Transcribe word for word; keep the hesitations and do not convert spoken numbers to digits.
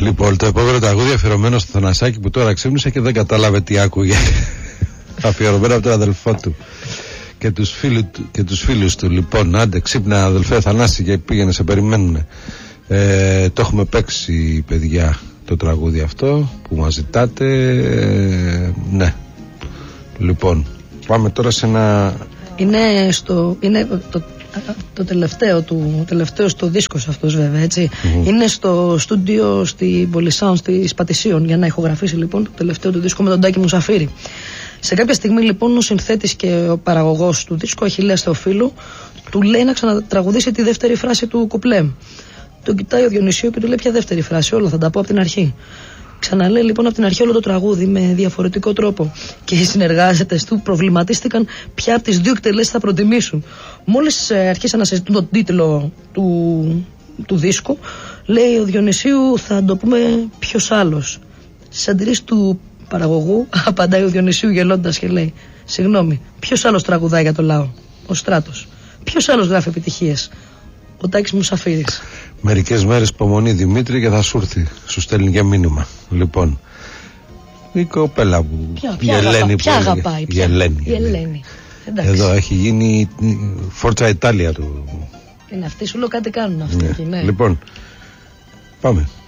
Λοιπόν, το επόμενο τραγούδι αφιερωμένο στο Θανασάκι που τώρα ξύπνησε και δεν κατάλαβε τι άκουγε. Αφιερωμένο από τον αδελφό του και τους, φίλου, και τους φίλους του. Λοιπόν, άντε ξύπνα αδελφέ Θανάση, και πήγαινε, σε περιμένουνε. Ε, το έχουμε παίξει, παιδιά, το τραγούδι αυτό που μας ζητάτε. Ε, ναι. Λοιπόν, πάμε τώρα σε ένα... Είναι, στο, είναι το, το τελευταίο του, τελευταίος του δίσκος αυτός, βέβαια, έτσι. Mm-hmm. Είναι στο στούντιο στην Πολυσάουν της Πατησίων για να ηχογραφήσει, λοιπόν, το τελευταίο του δίσκο με τον Τάκη Μουσαφίρη. Σε κάποια στιγμή, λοιπόν, ο συνθέτης και ο παραγωγός του δίσκου, Αχιλλέας Θεοφίλου, του λέει να ξανατραγουδήσει τη δεύτερη φράση του κουπλέ. Τον κοιτάει ο Διονυσίου και του λέει: ποια δεύτερη φράση, όλα θα τα πω από την αρχή. Ξαναλέει λοιπόν από την αρχή όλο το τραγούδι με διαφορετικό τρόπο. Και οι συνεργάτες του προβληματίστηκαν ποια από τις δύο εκτελέσεις θα προτιμήσουν. Μόλις ε, αρχίσαν να συζητούν τον τίτλο του, του δίσκου, λέει ο Διονυσίου: θα το πούμε ποιος άλλος. Στις αντιρρήσεις του παραγωγού, απαντάει ο Διονυσίου γελώντας και λέει: συγγνώμη, ποιος άλλος τραγουδάει για το λαό? Ο Στράτος. Ποιος άλλος γράφει επιτυχίες? Ο Τάκης Μουσαφίρης. Μερικές μέρες υπομονή, Δημήτρη, και θα σου έρθει. Σου στέλνει και μήνυμα. Λοιπόν, η κοπέλα που ποια, ποια, αγαπά, ποια αγαπάει, η Ελένη. Η Ελένη. Εδώ έχει γίνει Φόρτσα Ιτάλια του. Είναι αυτοί, σου λέω κάτι κάνουν αυτοί. Ναι. Εκεί, ναι. Λοιπόν, πάμε.